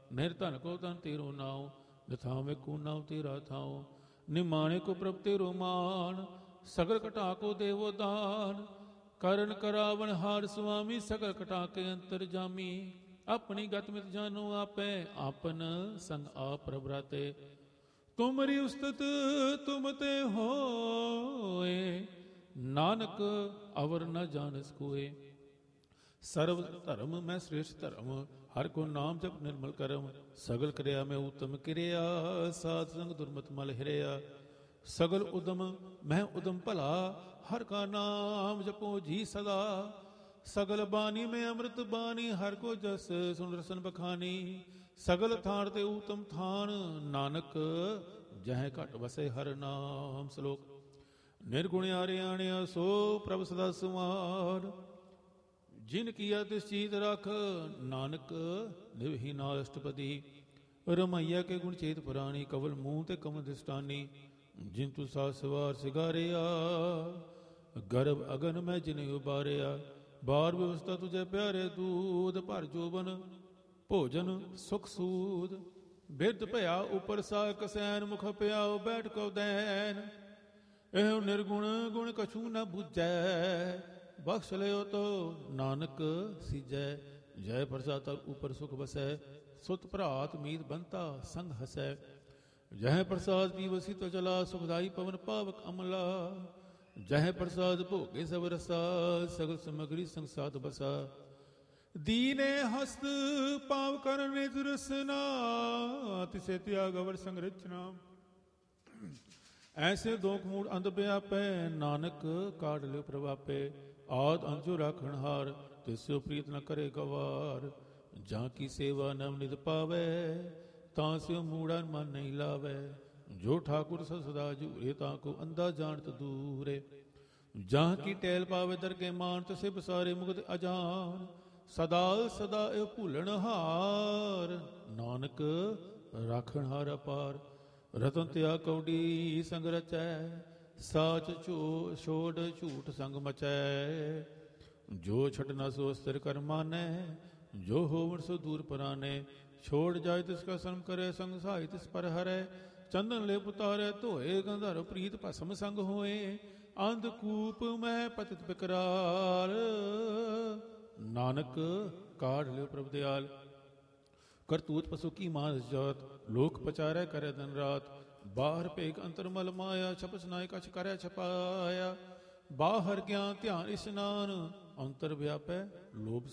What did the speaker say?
ਨਿਰ ਧਨ ਕੋ ਧਨ ਤੇਰੋ ਨਾਉ, ਨਿਥਾਵੇਂ ਕੋ ਨਾਉ ਤੇਰਾ ਥਾਉ। ਨਿਮਾਣੇ ਕੋ ਪ੍ਰਭ ਤੇਰੋ ਮਾਨ, ਸਗਲ ਘਟਾ ਕੋ ਦੇਵੋ ਦਾਨ। ਕਰਨ ਕਰਾਵਣ ਹਾਰ ਸੁਆਮੀ, ਸਗਲ ਘਟਾ ਕੇ ਅੰਤਰ ਜਾਮੀ। ਆਪਣੀ ਗਤ ਮਿਤ ਜਾਨੋ ਆਪੇ, ਆਪਨ ਸੰਗ ਆਪ ਪ੍ਰਭ ਰਾਤੇ। ਤੁਮਰੀ ਉਸਤਤ ਤੁਮ ਤੇ ਹੋਏ, ਨਾਨਕ ਅਵਰ ਨ ਜਾਣਸ ਕੋਏ। ਸਰਵ ਧਰਮ ਮੈਂ ਸ੍ਰੇਸ਼ਟ ਧਰਮ, ਹਰ ਕੋ ਨਾਮ ਜਪ ਨਿਰਮਲ ਕਰਮ। ਸਗਲ ਕਿਰਿਆ ਮੈਂ ਉਤਮ ਕਿਰਿਆ, ਸਾਧ ਸੰਗ ਦੁਰਮਤ ਮਲ ਹਿਰਿਆ। ਸਗਲ ਉਦਮ ਮੈਂ ਉਦਮ ਭਲਾ, ਹਰ ਕਾ ਨਾਮ ਜਪੋ ਜੀ ਸਦਾ। ਸਗਲ ਬਾਣੀ ਮੈਂ ਅੰਮ੍ਰਿਤ ਬਾਣੀ, ਹਰ ਕੋ ਜਸ ਸੁਨ ਰਸਨ ਬਖਾਨੀ। ਸਗਲ ਥਾਨ ਤੇ ਊਤਮ ਥਾਨ, ਨਾਨਕ ਜਹ ਘਟ ਵਸੇ ਹਰ ਨਾਮ। ਸ਼ਲੋਕ। ਨਿਰਗੁਣ ਆਰਿਆਣਿਆ ਸੋ ਪ੍ਰਭ ਸਦਾ ਸੁਮਾਰ, ਜਿਨ ਕੀਆ ਤਿਸ ਚੀਤ ਰਖ, ਨਾਨਕ ਨਿਵਹੀ ਨਾਲ ਅਸ਼ਟਪਦੀ। ਰਮਈਆ ਕੇ ਗੁਣ ਚੇਤ ਪੁਰਾਣੀ, ਕਵਲ ਮੂੰਹ ਤੇ ਕਮਲ ਦਿਸਟਾਨੀ। ਜਿਨ ਤੂ ਸਾਥ ਸਵਾਰ ਸਿਗਾਰਿਆ, ਗਰਭ ਅਗਨ ਮੈਂ ਜਿਨ ਉਬਾਰਿਆ। ਬਾਰ ਵਿਵਸਥਾ ਤੁਝੇ ਪਿਆਰੇ ਦੂਧ, ਭਰ ਜੋਬਨ ਭੋਜਨ ਸੁਖ ਸੂਦ। ਬਿਰਧ ਭਇਆ ਉਪਰ ਸਾ ਕਸੈਨ, ਮੁਖ ਪਿਆਉ ਬੈਠ ਕਉ ਦੈਨ। ਇਹੋ ਨਿਰਗੁਣ ਗੁਣ ਕਛੂ ਨ ਬੁਝੈ, ਬਖਸ਼ ਲਿਓ ਤੋ ਨਾਨਕ ਸੀਜੈ। ਜੈ ਪ੍ਰਸਾਦ ਤਰ ਉਪਰ ਸੁਖ ਵਸੈ, ਸੁਤ ਭਰਾਤ ਮੀਤ ਬੰਤਾ ਸੰਗ ਹਸੈ। ਜਹ ਪ੍ਰਸਾਦ ਪੀਵਸੀ ਤੋ ਚਲਾ, ਸੁਖਦਾਈ ਪਵਨ ਪਾਵਕ ਅਮਲਾ। ਜਹ ਪ੍ਰਸਾਦ ਭੋਗੇ ਸਭ ਰਸਾ, ਸਗਲ ਸਮਗਰੀ ਸੰਗ ਸਾਧ ਬਸਾ। ਦੀਨੇ ਹਸਤ ਪਾਵ ਕਰਨ ਨਿਜ ਰਸਨਾ, ਤਿਸੇ ਤਿਆਗ ਅਵਰ ਸੰਗ ਰਚਨਾ। ਐਸੇ ਦੋਖ ਮੂੜ ਅੰਧ ਵਿਆਪੈ, ਨਾਨਕ ਕਾਢ ਲਿਓ ਪ੍ਰਭਾਪੇ। ਆਦ ਅੰਤ ਜੋ ਰਾਖਣ ਹਾਰ, ਤਿਸਿਓ ਪ੍ਰੀਤ ਨ ਕਰੇ ਗਵਾਰ। ਜਾਂ ਕੀ ਸੇਵਾ ਨਵ ਨਿਧ ਪਾਵੈ, ਤਾਂ ਸਿਓ ਮੂੜਾ ਮਨ ਨਹੀਂ ਲਾਵੈ। ਜੋ ਠਾਕੁਰ ਸਦਾ ਜੂਰੇ, ਤਾਂ ਕੋ ਅੰਧਾ ਜਾਣਤ ਦੂਰੇ। ਜਾਂ ਕੀ ਟਹਿਲ ਪਾਵੇ ਦਰਗੇ ਮਾਨ, ਤਿਸੇ ਬਸਾਰੇ ਮੁਕਤ ਅਜਾਨ। ਸਦਾ ਸਦਾ ਇਹ ਭੁੱਲਣ ਹਾਰ, ਨਾਨਕ ਰਾਖਣ ਹਾਰ ਅਪਾਰ। ਰਤਨ ਤਿਆ ਕੌਡੀ ਸੰਗ ਰਚੈ, ਸਾਚ ਛੋੜ ਝੂਠ ਸੰਗ ਮਚੈ। ਜੋ ਛਟਨਾ ਸੋ ਸਥਿਰ ਕਰ ਮਾਨੈ, ਜੋ ਹੋਵਣ ਸੋ ਦੂਰ ਪਰਾਨੇ। ਛੋੜ ਜਾਏ ਤਿਸ ਕਾ ਸੰਗ ਕਰੇ, ਸੰਗ ਸਹਾਈ ਤਿਸ ਪਰ ਹਰੈ। ਚੰਦਨ ਲੈ ਪੁਤਾਰੈ ਧੋਏ, ਗੰਧਰ ਪ੍ਰੀਤ ਭਸਮ ਸੰਗ ਹੋਏ। ਅੰਧਕੂਪ ਮੈਂ ਪਤਿਤ ਬਿਕਰਾਲ, ਨਾਨਕ ਕਾਢ ਲਿਓ ਪ੍ਰਭ ਦਿਆਲ। ਕਰਤੂਤ ਪਸੂ ਕੀ ਮਾਨਸ ਜਾਤ, ਲੋਕ ਪਚਾਰੈ ਕਰੈ ਦਿਨ ਰਾਤ। ਬਾਹਰ ਭੇਗ ਅੰਤਰ ਮਲ ਮਾਇਆ, ਛਪਸ ਨਾਇ ਕਛ ਕਰੈ ਛਪਾਇਆ। ਬਾਹਰ ਗਿਆਨ ਧਿਆਨ ਇਸ਼ਨਾਨ, ਅੰਤਰ ਵਿਆਪੈ ਲੋਭ